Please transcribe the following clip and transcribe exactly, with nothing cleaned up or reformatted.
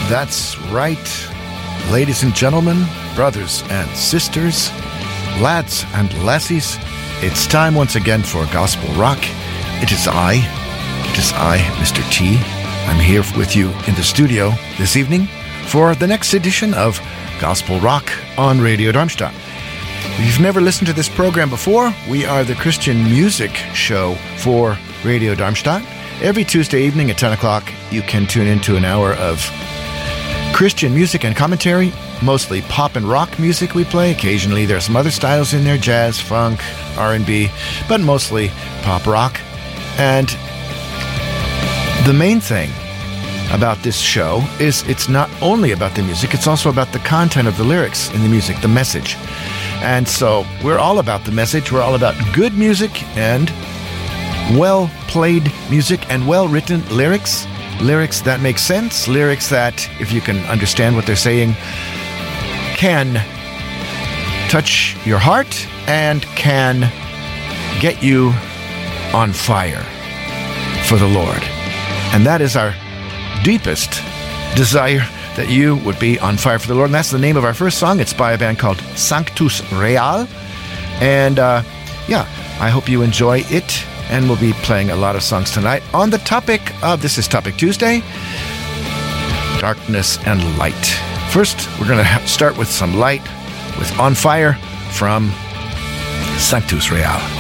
That's right, ladies and gentlemen, brothers and sisters, lads and lassies, it's time once again for Gospel Rock. It is I, it is I, Mister T. I'm here with you in the studio this evening for the next edition of Gospel Rock on Radio Darmstadt. If you've never listened to this program before, we are the Christian music show for Radio Darmstadt. Every Tuesday evening at ten o'clock, you can tune into an hour of Christian music and commentary, mostly pop and rock music we play. Occasionally there's some other styles in there, jazz, funk, R and B, but mostly pop rock. And the main thing about this show is it's not only about the music, it's also about the content of the lyrics in the music, the message. And so we're all about the message. We're all about good music and well-played music and well-written lyrics. Lyrics that make sense, lyrics that, if you can understand what they're saying, can touch your heart and can get you on fire for the Lord. And that is our deepest desire, that you would be on fire for the Lord. And that's the name of our first song. It's by a band called Sanctus Real. And uh, yeah, I hope you enjoy it. And we'll be playing a lot of songs tonight on the topic of, this is Topic Tuesday, darkness and light. First, we're going to start with some light, with On Fire from Sanctus Real.